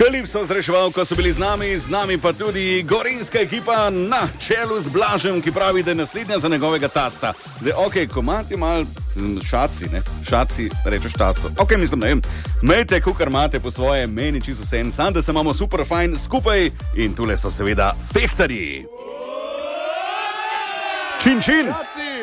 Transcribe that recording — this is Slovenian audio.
Kalipso zreševalko so bili z nami pa tudi gorenjska ekipa na čelu z Blažem, ki pravi, da je naslednja za njegovega tasta. Zdaj, ko imate malo šaci, rečeš tasto. Mislim, ne vem, mejte, kukar imate po svoje, meni čisto vse, sam da se imamo super fajn skupaj in tule so seveda fehtarji. Čin, čin!